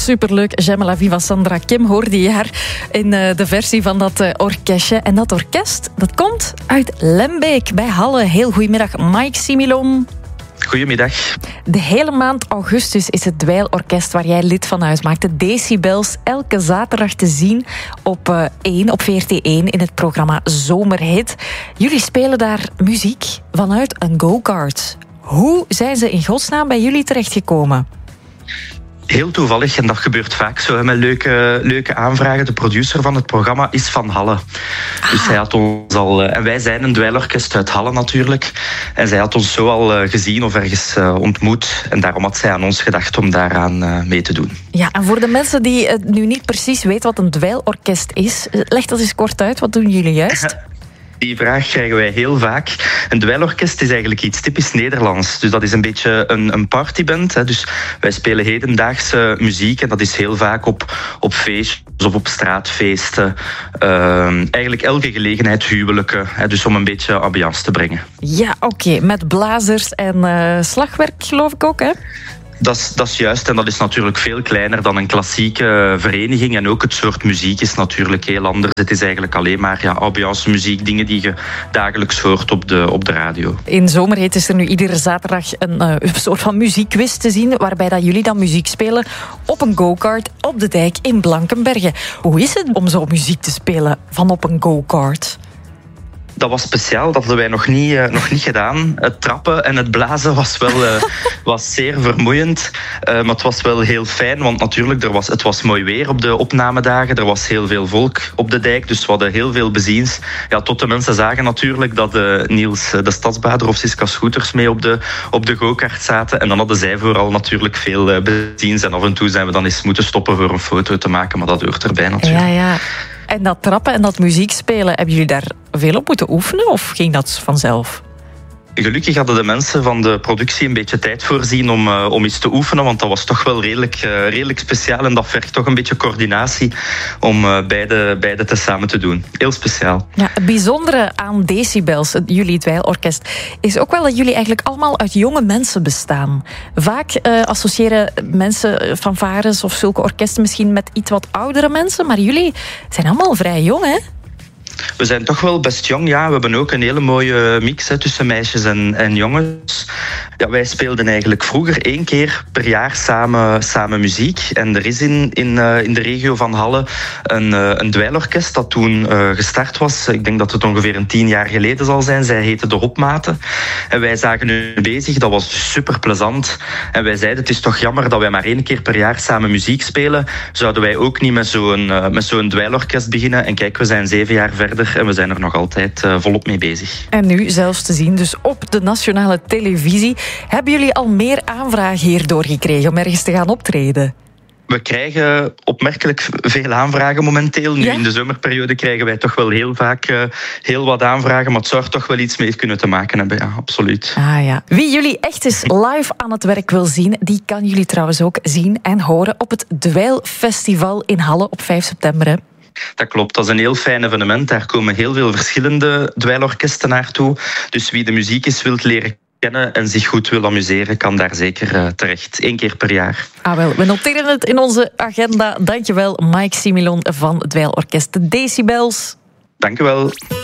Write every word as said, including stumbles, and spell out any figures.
superleuk. J'aime la vie van Sandra Kim hoorde je haar in uh, de versie van dat uh, orkestje. En dat orkest, dat komt uit Lembeek bij Halle. Heel goedemiddag, Mike Similon. Goedemiddag. De hele maand augustus is het Dweilorkest waar jij lid van uitmaakt, de Decibels, elke zaterdag te zien op uh, één, op V R T één in het programma Zomerhit. Jullie spelen daar muziek vanuit een go-kart. Hoe zijn ze in godsnaam bij jullie terechtgekomen? Heel toevallig, en dat gebeurt vaak zo met leuke, leuke aanvragen. De producer van het programma is van Halle. Ah. Dus hij had ons al... En wij zijn een dweilorkest uit Halle natuurlijk. En zij had ons zo al gezien of ergens ontmoet. En daarom had zij aan ons gedacht om daaraan mee te doen. Ja, en voor de mensen die het nu niet precies weten wat een dweilorkest is, leg dat eens kort uit. Wat doen jullie juist? Die vraag krijgen wij heel vaak. Een dweilorkest is eigenlijk iets typisch Nederlands. Dus dat is een beetje een, een partyband. Hè. Dus wij spelen hedendaagse muziek en dat is heel vaak op, op feestjes of op straatfeesten. Uh, eigenlijk elke gelegenheid huwelijken. Hè, dus om een beetje ambiance te brengen. Ja, oké. Okay. Met blazers en uh, slagwerk geloof ik ook, hè? Dat is, dat is juist en dat is natuurlijk veel kleiner dan een klassieke vereniging. En ook het soort muziek is natuurlijk heel anders. Het is eigenlijk alleen maar ja, ambiance muziek, dingen die je dagelijks hoort op de, op de radio. In Zomerhit is er nu iedere zaterdag een, uh, een soort van muziekquiz te zien, waarbij dat jullie dan muziek spelen op een go-kart op de dijk in Blankenberge. Hoe is het om zo muziek te spelen van op een go-kart? Dat was speciaal, dat hadden wij nog niet, uh, nog niet gedaan. Het trappen en het blazen was wel uh, was zeer vermoeiend. Uh, maar het was wel heel fijn, want natuurlijk, er was, het was mooi weer op de opnamedagen. Er was heel veel volk op de dijk, dus we hadden heel veel beziens. Ja, tot de mensen zagen natuurlijk dat uh, Niels, uh, de stadsbader of Siska Scooters mee op de, op de go-kart zaten. En dan hadden zij vooral natuurlijk veel uh, beziens. En af en toe zijn we dan eens moeten stoppen voor een foto te maken, maar dat hoort erbij natuurlijk. Ja, ja. En dat trappen en dat muziek spelen, hebben jullie daar veel op moeten oefenen of ging dat vanzelf? Gelukkig hadden de mensen van de productie een beetje tijd voorzien om, uh, om iets te oefenen, want dat was toch wel redelijk, uh, redelijk speciaal en dat vergt toch een beetje coördinatie om uh, beide, beide te samen te doen. Heel speciaal. Ja, het bijzondere aan Decibels, het, jullie Dweilorkest, is ook wel dat jullie eigenlijk allemaal uit jonge mensen bestaan. Vaak uh, associëren mensen, fanfares of zulke orkesten misschien met iets wat oudere mensen, maar jullie zijn allemaal vrij jong, hè? We zijn toch wel best jong, ja. We hebben ook een hele mooie mix hè, tussen meisjes en, en jongens. Ja, wij speelden eigenlijk vroeger één keer per jaar samen, samen muziek. En er is in, in, uh, in de regio van Halle een, uh, een dweilorkest dat toen uh, gestart was. Ik denk dat het ongeveer een tien jaar geleden zal zijn. Zij heette de Hopmaten. En wij zagen hun bezig. Dat was super plezant. En wij zeiden, het is toch jammer dat wij maar één keer per jaar samen muziek spelen. Zouden wij ook niet met zo'n, uh, met zo'n dweilorkest beginnen? En kijk, we zijn zeven jaar verder. En we zijn er nog altijd uh, volop mee bezig. En nu zelfs te zien, dus op de nationale televisie. Hebben jullie al meer aanvragen hierdoor gekregen om ergens te gaan optreden? We krijgen opmerkelijk veel aanvragen momenteel. Nu ja? In de zomerperiode krijgen wij toch wel heel vaak uh, heel wat aanvragen. Maar het zou er toch wel iets mee kunnen te maken hebben, ja, absoluut. Ah, ja. Wie jullie echt eens live aan het werk wil zien, die kan jullie trouwens ook zien en horen op het Dweilfestival in Halle op vijf september. Hè? Dat klopt, dat is een heel fijn evenement. Daar komen heel veel verschillende dweilorkesten naartoe. Dus wie de muziek eens wilt leren kennen en zich goed wil amuseren, kan daar zeker uh, terecht. Eén keer per jaar. Ah wel, we noteren het in onze agenda. Dankjewel, Mike Similon van het Dweilorkest de Decibels. Dank je wel.